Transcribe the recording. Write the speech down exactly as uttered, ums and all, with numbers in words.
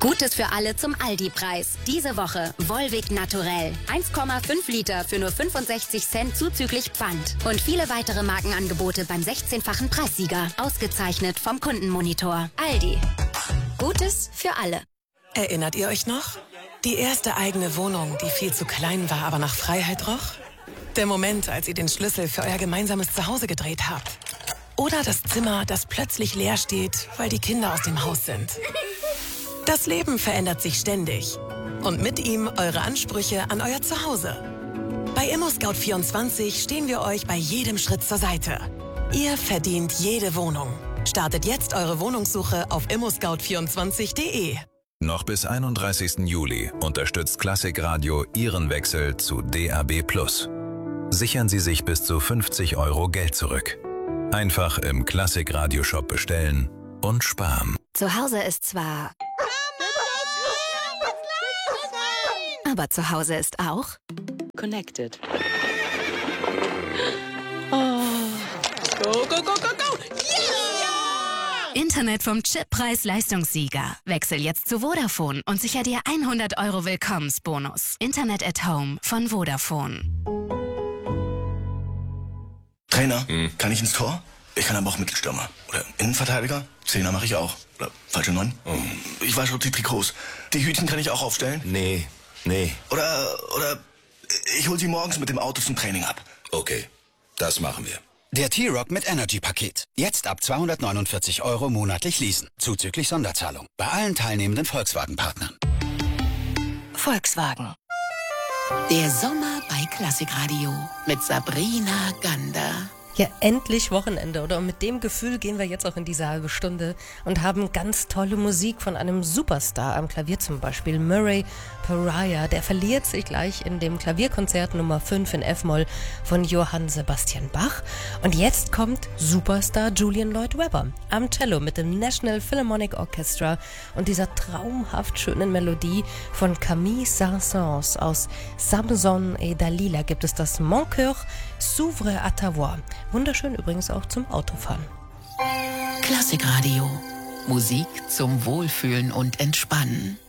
Gutes für alle zum Aldi-Preis. Diese Woche Volvic Naturell. eins Komma fünf Liter für nur fünfundsechzig Cent zuzüglich Pfand. Und viele weitere Markenangebote beim sechzehnfachen Preissieger. Ausgezeichnet vom Kundenmonitor. Aldi. Gutes für alle. Erinnert ihr euch noch? Die erste eigene Wohnung, die viel zu klein war, aber nach Freiheit roch? Der Moment, als ihr den Schlüssel für euer gemeinsames Zuhause gedreht habt. Oder das Zimmer, das plötzlich leer steht, weil die Kinder aus dem Haus sind. Das Leben verändert sich ständig. Und mit ihm eure Ansprüche an euer Zuhause. Bei ImmoScout vierundzwanzig stehen wir euch bei jedem Schritt zur Seite. Ihr verdient jede Wohnung. Startet jetzt eure Wohnungssuche auf immo scout vierundzwanzig punkt de. Noch bis einunddreißigsten Juli unterstützt Klassikradio Ihren Wechsel zu D A B plus. Sichern Sie sich bis zu fünfzig Euro Geld zurück. Einfach im Klassikradio-Shop bestellen und sparen. Zu Hause ist zwar... Aber zu Hause ist auch... Connected. Oh. Go, go, go, go, go! Yeah! Internet vom Chippreis-Leistungssieger. Wechsel jetzt zu Vodafone und sicher dir hundert Euro Willkommensbonus. Internet at Home von Vodafone. Trainer, hm. kann ich ins Tor? Ich kann aber auch Mittelstürmer. Oder Innenverteidiger? Zehner mache ich auch. Oder falsche Neun? Oh. Ich weiß schon die Trikots. Die Hütchen kann ich auch aufstellen? Nee, nee. Oder, oder ich hol sie morgens mit dem Auto zum Training ab. Okay, das machen wir. Der T-Rock mit Energy-Paket. Jetzt ab zweihundertneunundvierzig Euro monatlich leasen. Zuzüglich Sonderzahlung. Bei allen teilnehmenden Volkswagen-Partnern. Volkswagen. Der Sommer bei Klassikradio mit Sabrina Gander. Ja, endlich Wochenende, oder? Und mit dem Gefühl gehen wir jetzt auch in diese halbe Stunde und haben ganz tolle Musik von einem Superstar am Klavier, zum Beispiel Murray Pariah. Der verliert sich gleich in dem Klavierkonzert Nummer fünf in F-Moll von Johann Sebastian Bach. Und jetzt kommt Superstar Julian Lloyd Webber am Cello mit dem National Philharmonic Orchestra und dieser traumhaft schönen Melodie von Camille Saint-Saëns aus Samson et Dalila gibt es das Mon Cœur s'ouvre à ta voix. Wunderschön übrigens auch zum Autofahren. Klassikradio. Musik zum Wohlfühlen und Entspannen.